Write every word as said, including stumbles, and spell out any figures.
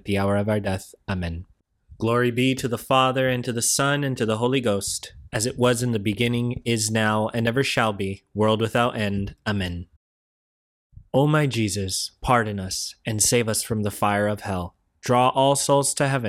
the hour of our death. Amen. Glory be to the Father, and to the Son, and to the Holy Ghost, as it was in the beginning, is now, and ever shall be, world without end. Amen. O my Jesus, pardon us, and save us from the fire of hell. Draw all souls to heaven,